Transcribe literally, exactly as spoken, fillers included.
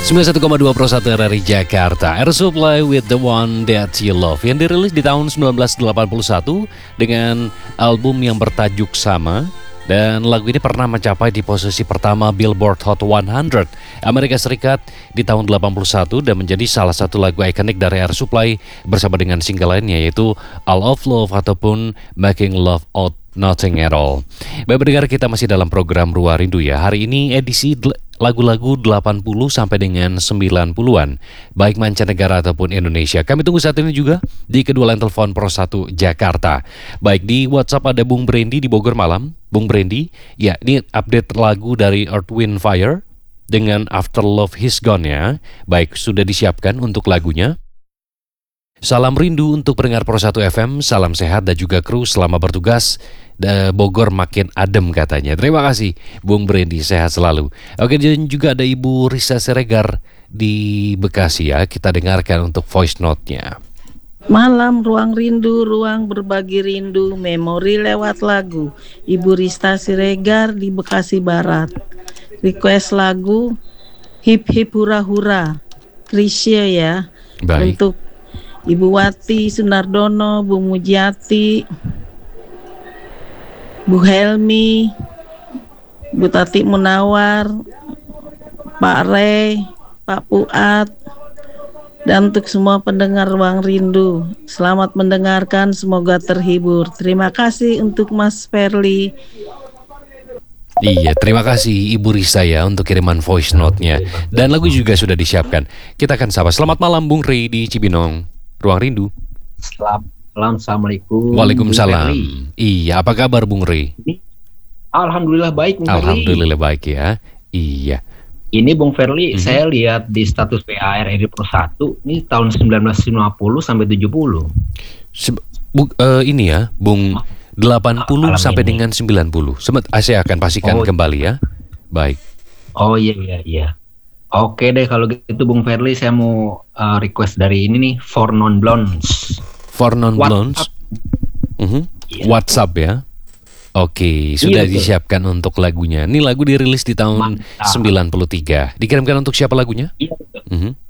sembilan puluh satu koma dua Pro satu R R I Jakarta, Air Supply with the One That You Love, yang dirilis di tahun sembilan belas delapan puluh satu dengan album yang bertajuk sama. Dan lagu ini pernah mencapai di posisi pertama Billboard Hot seratus Amerika Serikat di tahun delapan puluh satu dan menjadi salah satu lagu ikonik dari Air Supply bersama dengan single lainnya yaitu All of Love ataupun Making Love Out Nothing at All. Baik pendengar, kita masih dalam program Ruang Rindu ya. Hari ini edisi del- lagu-lagu delapan puluh sampai dengan sembilan puluhan, baik mancanegara ataupun Indonesia. Kami tunggu saat ini juga di kedua line telepon Pro satu Jakarta. Baik di WhatsApp ada Bung Brandy di Bogor Malam. Bung Brandy, ya ini update lagu dari Earth, Wind, Fire dengan After Love Is Gone ya. Baik, sudah disiapkan untuk lagunya. Salam rindu untuk pendengar Pro satu F M, salam sehat dan juga kru selama bertugas. Da Bogor makin adem katanya. Terima kasih Bung Brandy, sehat selalu. Oke, dan juga ada Ibu Risa Siregar di Bekasi ya. Kita dengarkan untuk voice note-nya. Malam ruang rindu, ruang berbagi rindu, memori lewat lagu. Ibu Rista Siregar di Bekasi Barat. Request lagu Hip Hip Hura Hura, Krisya ya. Baik. Untuk Ibu Wati Sunardono, Bu Mujiati, Bu Helmi, Bu Tati Munawar, Pak Rey, Pak Puat, dan untuk semua pendengar Ruang Rindu, selamat mendengarkan, semoga terhibur. Terima kasih untuk Mas Ferli. Iya, terima kasih Ibu Risa ya untuk kiriman voice note-nya. Dan lagu juga sudah disiapkan. Kita akan sapa. Selamat malam Bung Rey di Cibinong, Ruang Rindu. Selamat malam, Assalamualaikum. Waalaikumsalam. Iya, apa kabar Bung Rey? Alhamdulillah baik, Bung Ferli. Alhamdulillah baik ya. Iya. Ini Bung Ferli, Mhm. saya lihat di status P A R R I Pro satu, ini tahun sembilan belas lima puluh sampai tujuh puluh. Se- bu- eh, ini ya, Bung, delapan puluh Malam sampai ini. dengan sembilan puluh. Sebentar, saya akan pastikan Oh. kembali ya. Baik. Oh iya iya iya. Oke deh kalau gitu Bung Ferli, saya mau uh, request dari ini nih, For Non Blondes. For non-blondes. WhatsApp. Mhm. Iya. WhatsApp ya. Oke, sudah betul. disiapkan untuk lagunya. Ini lagu dirilis di tahun Mantap. sembilan puluh tiga. Dikirimkan untuk siapa lagunya? Iya betul. Mhm.